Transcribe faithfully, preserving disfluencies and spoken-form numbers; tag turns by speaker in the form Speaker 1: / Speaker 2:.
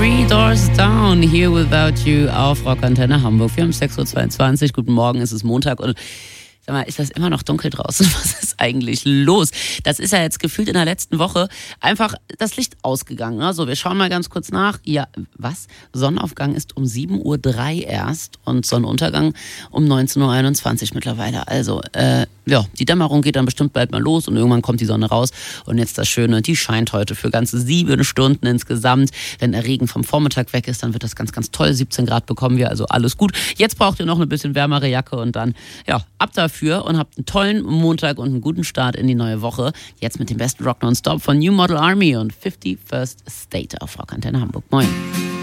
Speaker 1: Three Doors Down, Here Without You auf Rockantenne Hamburg. Wir haben sechs Uhr zweiundzwanzig, guten Morgen, es ist Montag und sag mal, ist das immer noch dunkel draußen? Was ist eigentlich los? Das ist ja jetzt gefühlt in der letzten Woche einfach das Licht ausgegangen. Also wir schauen mal ganz kurz nach. Ja, was? Sonnenaufgang ist um sieben Uhr drei erst und Sonnenuntergang um neunzehn Uhr einundzwanzig mittlerweile. Also, äh, ja, die Dämmerung geht dann bestimmt bald mal los und irgendwann kommt die Sonne raus. Und jetzt das Schöne, die scheint heute für ganze sieben Stunden insgesamt. Wenn der Regen vom Vormittag weg ist, dann wird das ganz, ganz toll. siebzehn Grad bekommen wir, also alles gut. Jetzt braucht ihr noch eine bisschen wärmere Jacke und dann, ja, ab dafür und habt einen tollen Montag und einen guten Start in die neue Woche. Jetzt mit dem besten Rock Nonstop von New Model Army und fifty-first State auf Rockantenne Hamburg. Moin.